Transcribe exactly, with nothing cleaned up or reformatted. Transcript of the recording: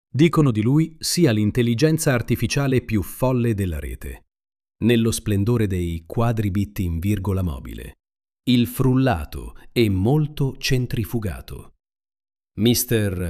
Dicono di lui sia l'intelligenza artificiale più folle della rete. Nello splendore dei quadri bit in virgola mobile, il frullato e molto centrifugato. mister